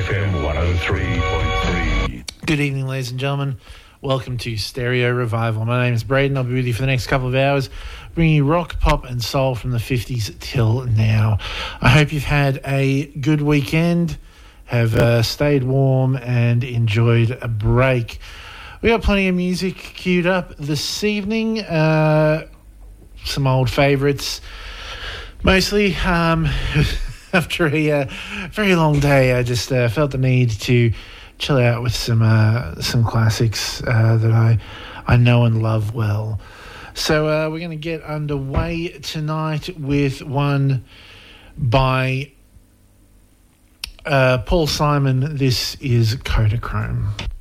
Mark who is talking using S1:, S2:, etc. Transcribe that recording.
S1: FM 103.3.
S2: Good evening, ladies and gentlemen. Welcome to Stereo Revival. My name is Braden. I'll be with you for the next couple of hours, bringing you rock, pop and soul from the 50s till now. I hope you've had a good weekend, have stayed warm and enjoyed a break. We got plenty of music queued up this evening, some old favourites. Mostly, after a very long day, I just felt the need to chill out with some classics that I know and love well. So we're going to get underway tonight with one by Paul Simon. This is Kodachrome.